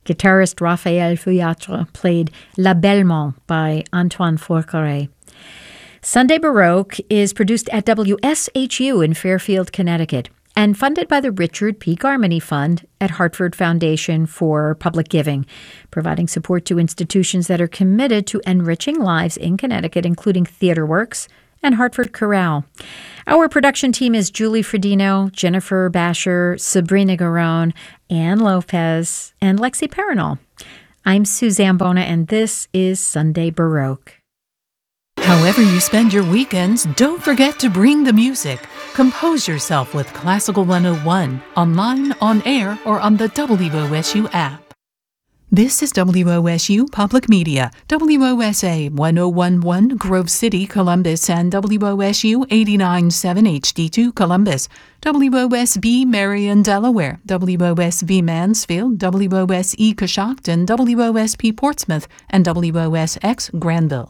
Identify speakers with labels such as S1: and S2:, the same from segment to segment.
S1: Guitarist Raphael Feuillatre played La Bellemont by Antoine Forqueray. Sunday Baroque is produced at WSHU in Fairfield, Connecticut, and funded by the Richard P. Garmany Fund at Hartford Foundation for Public Giving, providing support to institutions that are committed to enriching lives in Connecticut, including TheaterWorks and Hartford Chorale. Our production team is Julie Fredino, Jennifer Basher, Sabrina Garone, Ann Lopez, and Lexi Paranol. I'm Suzanne Bona, and this is Sunday Baroque.
S2: However you spend your weekends, don't forget to bring the music. Compose yourself with Classical 101, online, on air, or on the WOSU app. This is WOSU Public Media, WOSA 1011 Grove City, Columbus, and WOSU 89.7 HD2 Columbus, WOSB Marion, Delaware, WOSB Mansfield, WOSE Coshocton, WOSP Portsmouth, and WOSX Granville.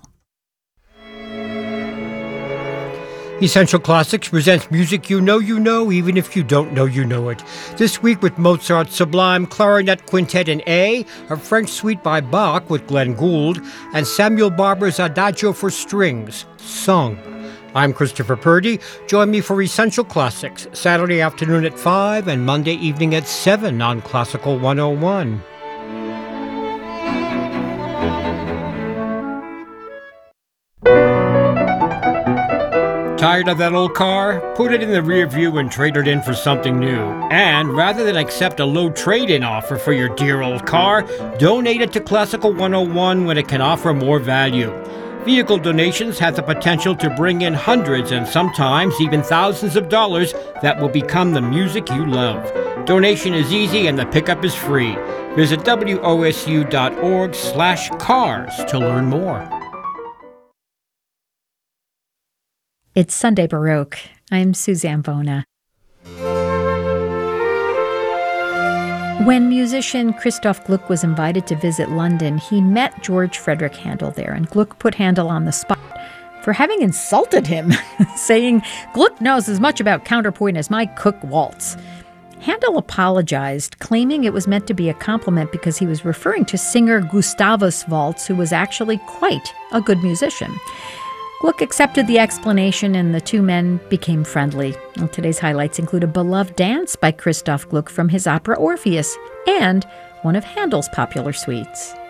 S3: Essential Classics presents music you know, even if you don't know you know it. This week with Mozart's Sublime Clarinet Quintet in A, a French suite by Bach with Glenn Gould, and Samuel Barber's Adagio for Strings, sung. I'm Christopher Purdy. Join me for Essential Classics, Saturday afternoon at 5 and Monday evening at 7 on Classical 101. Tired of that old car? Put it in the rear view and trade it in for something new. And rather than accept a low trade-in offer for your dear old car, donate it to Classical 101 when it can offer more value. Vehicle donations have the potential to bring in hundreds and sometimes even thousands of dollars that will become the music you love. Donation is easy and the pickup is free. Visit wosu.org/cars to learn more.
S1: It's Sunday Baroque. I'm Suzanne Bona. When musician Christoph Gluck was invited to visit London, he met George Frederick Handel there, and Gluck put Handel on the spot for having insulted him, saying, "Gluck knows as much about counterpoint as my Cook waltz." Handel apologized, claiming it was meant to be a compliment because he was referring to singer Gustavus Waltz, who was actually quite a good musician. Gluck accepted the explanation, and the two men became friendly. Well, today's highlights include a beloved dance by Christoph Gluck from his opera Orpheus and one of Handel's popular suites.